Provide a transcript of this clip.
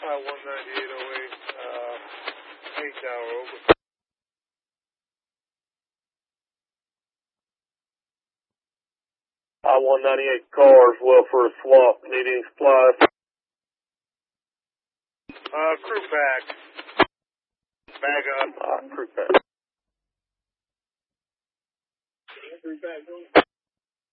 19808, 8 tower, over. 198 cars, well for a swap, needing supplies. Crew pack. Bag up. Crew pack. Crew pack.